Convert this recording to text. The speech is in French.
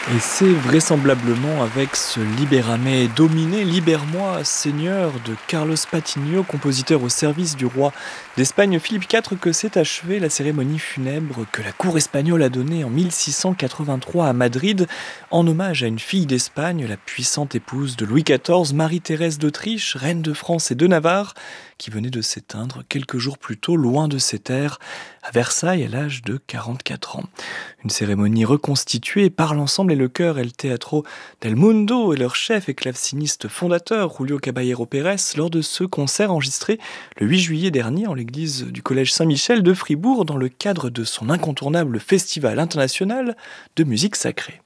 Et c'est vraisemblablement avec ce Libérame Domine, Libère-moi Seigneur de Carlos Patiño, compositeur au service du roi d'Espagne Philippe IV, que s'est achevée la cérémonie funèbre que la cour espagnole a donnée en 1683 à Madrid en hommage à une fille d'Espagne, la puissante épouse de Louis XIV, Marie-Thérèse d'Autriche, reine de France et de Navarre, qui venait de s'éteindre quelques jours plus tôt loin de ses terres, à Versailles à l'âge de 44 ans. Une cérémonie reconstituée par l'ensemble et le chœur El Teatro del Mundo et leur chef et claveciniste fondateur Julio Caballero Pérez lors de ce concert enregistré le 8 juillet dernier en l'église du Collège Saint-Michel de Fribourg dans le cadre de son incontournable festival international de musique sacrée.